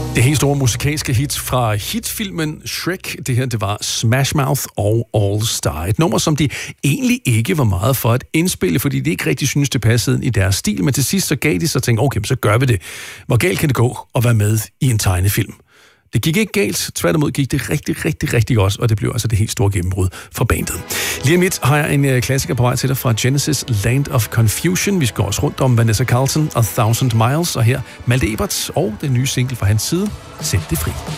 Det helt store musikalske hit fra hitfilmen Shrek, det her, det var Smash Mouth og All Star. Et nummer, som de egentlig ikke var meget for at indspille, fordi de ikke rigtig synes, det passede ind i deres stil, men til sidst så gav de sig og tænkte, okay, så gør vi det. Hvor galt kan det gå at være med i en tegnefilm? Det gik ikke galt, tværtimod gik det rigtig godt, og det blev altså det helt store gennembrud for bandet. Lige om lidt har jeg en klassiker på vej til dig fra Genesis, Land of Confusion. Vi skal også rundt om Vanessa Carlton og 1000 Miles, og her Malte Ebert og den nye single fra hans side, Sæt det fri.